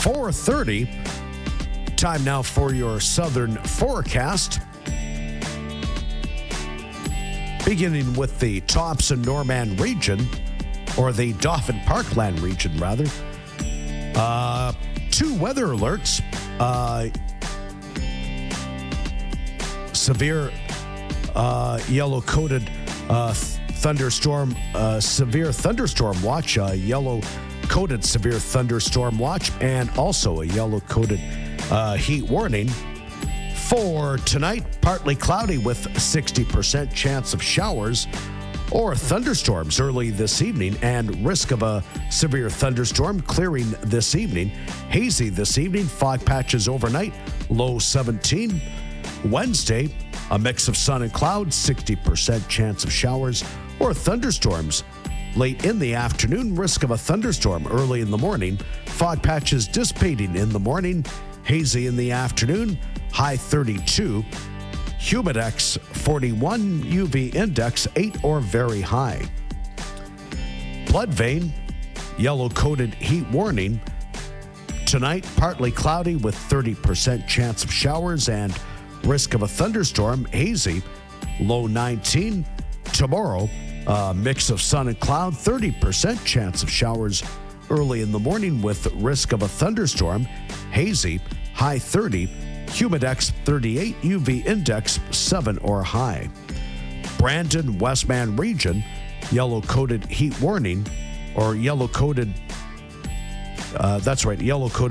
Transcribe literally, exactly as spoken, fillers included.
four thirty. Time now for your southern forecast. Beginning with the Thompson-Norman region, or the Dauphin Parkland region, rather. Uh, two weather alerts. Uh, severe uh, yellow-coated uh, thunderstorm, uh, severe thunderstorm watch, a yellow-coated severe thunderstorm watch, and also a yellow-coated uh, heat warning. For tonight, partly cloudy with sixty percent chance of showers or thunderstorms early this evening and risk of a severe thunderstorm clearing this evening. Hazy this evening, fog patches overnight, low seventeen. Wednesday, a mix of sun and clouds, sixty percent chance of showers or thunderstorms late in the afternoon, risk of a thunderstorm early in the morning, fog patches dissipating in the morning, hazy in the afternoon, high thirty-two, humidex forty-one, U V index eight or very high. Blood vein, yellow-coated heat warning. Tonight, partly cloudy with thirty percent chance of showers and risk of a thunderstorm, hazy, low nineteen. Tomorrow, a mix of sun and cloud, thirty percent chance of showers early in the morning with risk of a thunderstorm, hazy, high thirty. Humidex thirty-eight, U V index seven or high. Brandon, Westman region, yellow-coated heat warning, or yellow-coated, uh, that's right, yellow-coated